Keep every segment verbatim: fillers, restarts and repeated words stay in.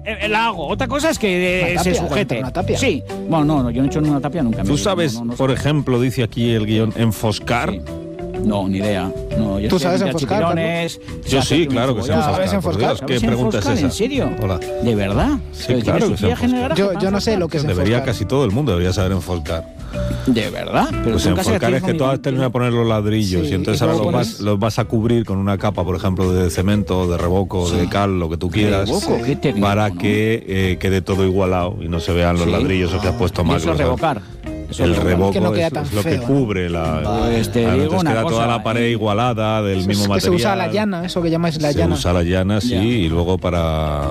eh, la hago. Otra cosa es que eh, tapia, se sujete. ¿Una tapia? Sí. Bueno, no, no, yo no he hecho en una tapia nunca. ¿Tú sabes, no, no, no por sé. ejemplo, dice aquí el guión, enfoscar? Sí. No, ni idea. No, yo ¿Tú sé sabes limpiar enfoscar, chipirones, Yo se sí, hace claro un que sé cebollado. ¿Sabes enfoscar. Por enfoscar? Dios, ¿qué ¿Sabes pregunta es enfoscar? esa? ¿En serio? Hola. ¿De verdad? Sí, ¿Pero claro tienes que un sé viaje en el enfoscar. garaje Yo, para yo no sé enfoscar? lo que es Debería enfoscar. casi todo el mundo debería saber enfoscar. ¿De verdad? Pero Pues tú en casa enfoscar tienes es que tú has familia. terminado de poner los ladrillos Sí, y entonces y ahora luego los vas, pones- los vas a cubrir con una capa, por ejemplo, de cemento, de revoco, de cal, lo que tú quieras, Revoco, qué técnico, para ¿no? que eh, quede todo igualado y no se vean los Sí. ladrillos o que has puesto Y mal. eso es que los has- revocar. Eso El es revocar. revoco Que no queda es, tan es lo que feo, ¿no? cubre la. Pues te Claro, digo entonces una queda toda cosa, la pared eh. igualada del Eso mismo es que material. se usa la llana, eso que llamáis la Se llana. usa la llana, sí, Ya. y luego para.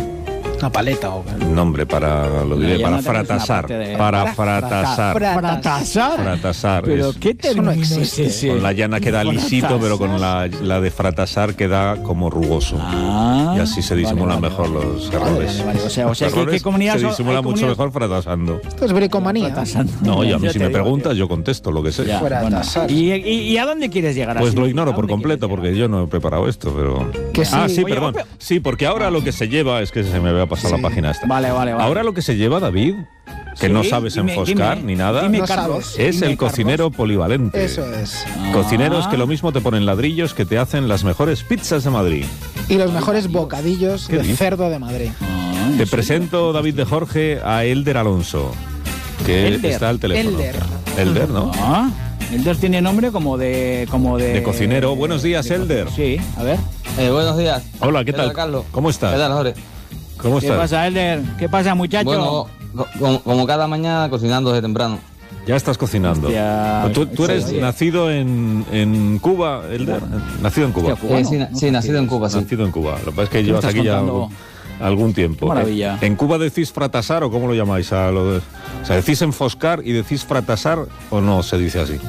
Una paleta o Nombre, para. Lo diré, La para llana también es una fratasar. parte de- Para Para fratasar. fratasar. ¿Fratasar? Fratasar. Pero es- qué Eso término no es existe. ese? Con la llana queda lisito, pero con la, la de fratasar queda como rugoso. Ah, Y así se disimulan vale, mejor vale, los vale. errores. Vale, vale, o sea, o sea, Los ¿qué- errores qué comunidad se son? disimula ¿Hay mucho comunidades? mejor fratasando. Esto es bricomanía. Fratasando. No, y a mí Ya si te me digo, preguntas, tío. yo contesto lo que sé. Ya, Fuera bueno. tasar. ¿Y, y, y a dónde quieres llegar? Pues así? lo ignoro ¿A por dónde completo, quieres porque llegar? yo no he preparado esto, pero... Que sí. Ah, sí, Oye, perdón. pero- Sí, porque ahora lo que se lleva, es que se me había pasado Sí. la página esta. Vale, vale, vale. Ahora lo que se lleva, David, que Sí, no sabes dime, enfoscar dime, ni nada, dime, No Carlos, sabes. es dime, el cocinero Carlos. polivalente. Eso es. Cocineros que Ah. lo mismo te ponen ladrillos que te hacen las mejores pizzas de Madrid. Y los mejores bocadillos ¿Qué de dices? cerdo de Madrid. Ah, Te ¿en presento, David de Jorge, a Elder Alonso, que Elder. está al teléfono. Elder. Elder, ¿no? serio? Ah, Elder tiene nombre como de... Como de, De cocinero. Buenos días, de co- Elder. Sí, a ver. Eh, buenos días. Hola, ¿qué tal? Carlos? ¿Cómo estás? ¿Qué tal, Jorge? ¿Cómo ¿Qué estás? pasa, Elder? ¿Qué pasa, muchacho? Bueno, co- como, como cada mañana cocinando desde temprano. Ya estás cocinando. Hostia, ¿Tú, tú eres sí, oye. nacido en, en Cuba, Elder? Nacido en Cuba. Hostia, cubano, Eh, sí, na- no sí, nacido en Cuba, sí. Nacido en Cuba. Lo que pasa es que me llevas estás aquí ya contando? algún, algún tiempo. Qué maravilla. ¿En Cuba decís fratasar o cómo lo llamáis? A lo de- o sea, ¿decís enfoscar y decís fratasar o no se dice así?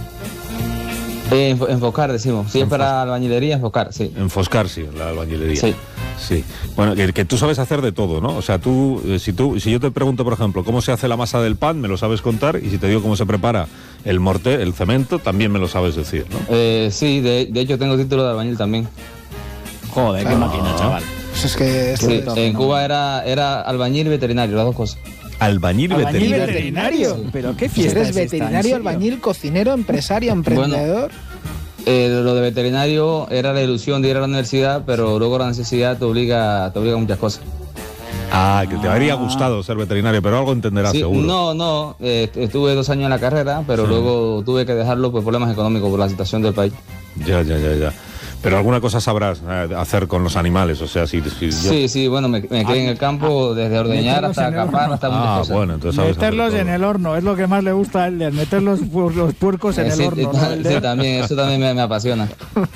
Eh, enfo- enfocar, decimos. Si es para albañilería, enfocar, sí. Enfoscar, sí, la albañilería. Sí. Sí. Bueno, que, que tú sabes hacer de todo, ¿no? O sea, tú, eh, si tú, si yo te pregunto, por ejemplo, cómo se hace la masa del pan, me lo sabes contar, y si te digo cómo se prepara el morte, el cemento, también me lo sabes decir, ¿no? Eh, sí, de, de hecho tengo título de albañil también. Joder, qué Ah. máquina, chaval. Pues es que... esto Sí, de todo, en ¿no? Cuba era, era albañil y veterinario, las dos cosas. Albañil, Albañil veterinario. veterinario. Pero qué Si fiesta eres es esta, ¿en veterinario, serio? albañil, cocinero, empresario, emprendedor. Eh, lo de veterinario era la ilusión de ir a la universidad, pero luego la necesidad te obliga, te obliga a muchas cosas. Ah, que te habría gustado ser veterinario, pero algo entenderás Sí, seguro. no, no, eh, estuve dos años en la carrera, pero Sí. luego tuve que dejarlo por problemas económicos, por la situación del país. Ya, ya, ya, ya. Pero alguna cosa sabrás eh, hacer con los animales, o sea, si... si yo- Sí, sí, bueno, me, me quedé en el campo desde ordeñar meterlos hasta en el acampar, horno. hasta muchas Ah, cosas. bueno, entonces sabes hacer Meterlos todo. en el horno, es lo que más le gusta a Elder, meter los, pu- los puercos en Eh, el sí, horno, sí, ¿no, sí, Elder? también, eso también me, me apasiona.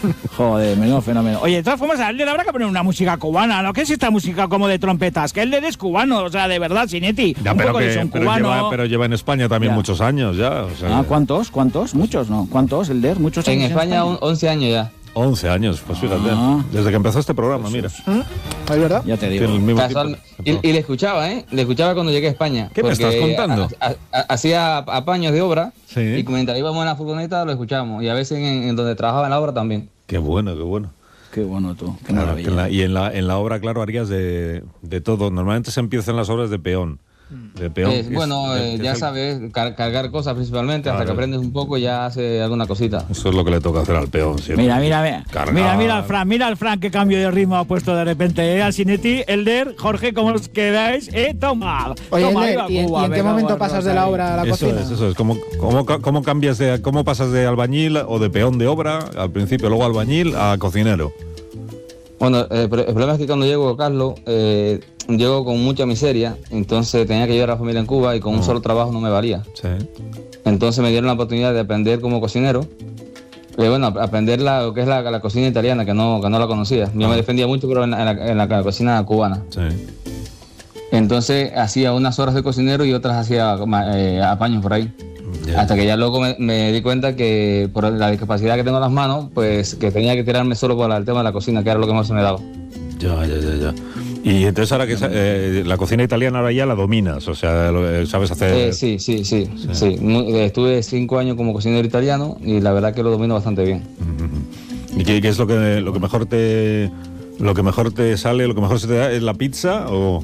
Joder, menudo fenómeno. Oye, de todas formas, a Elder habrá que poner una música cubana, ¿no? ¿Qué es esta música como de trompetas? Que Elder es cubano, o sea, de verdad, Sinetti. Ya, un pero, poco de que, son pero, cubano. lleva, pero lleva en España también Ya. muchos años ya. O sea, Ah, ¿cuántos? ¿Cuántos? Muchos, ¿no? ¿Cuántos, Elder? ¿Muchos En años España, un- once años ya. once años, pues fíjate. Ah. Desde que empezó este programa, mira. ¿Mm? ¿Es verdad? Ya te digo. Tiene el mismo Casual- tipo. y, y le escuchaba, ¿eh? Le escuchaba cuando llegué a España. ¿Qué me porque estás contando? ha- ha- Hacía apaños de obra Sí. y mientras íbamos en la furgoneta lo escuchábamos. Y a veces en, en donde trabajaba en la obra también. Qué bueno, qué bueno. Qué bueno tú, qué Claro, maravilla. que en la- y en la, en la obra, claro, harías de, de todo. Normalmente se empiezan las obras de peón. De peón. Eh, que es- bueno, que eh, es ya el- sabes, car- cargar cosas principalmente, hasta Claro. que aprendes un poco ya hace alguna cosita. Eso es lo que le toca hacer al peón siempre. Mira, mira, mira. Cargar. Mira, mira al Fran, mira al Fran qué cambio de ritmo ha puesto de repente. ¿eh? Al Sinetti, Elder, Jorge, ¿cómo os quedáis? Eh, toma. Oye, toma, Elder, viva ¿y, en- Cuba, y en qué venga, momento vamos, pasas de la ahí. obra a la Eso cocina? es, eso es. ¿Cómo, cómo, ca- cómo cambias de, cómo pasas de albañil o de peón de obra al principio, luego albañil a cocinero? Bueno, eh, pero el problema es que cuando llego, Carlos, eh, llego con mucha miseria, entonces tenía que ayudar a la familia en Cuba y con un solo trabajo no me valía. Sí. Entonces me dieron la oportunidad de aprender como cocinero. Eh, bueno, ap- aprender la, lo que es la, la cocina italiana, que no, que no la conocía. Yo me defendía mucho, pero en la, en la- en la cocina cubana. Sí. Entonces hacía unas horas de cocinero y otras hacía ma- eh, apaños por ahí. Ya. Hasta que ya luego me, me di cuenta que por la discapacidad que tengo en las manos, pues que tenía que tirarme solo por el tema de la cocina, que era lo que más se me daba. Ya, ya, ya, ya. Y entonces ahora que sa- eh, la cocina italiana ahora ya la dominas, o sea, lo- eh, sabes hacer... Eh, sí, sí, sí, sí. Mu- eh, Estuve cinco años como cocinero italiano y la verdad que lo domino bastante bien. ¿Y qué, qué es lo que, lo que mejor te... Lo que mejor te sale, lo que mejor se te da es la pizza o,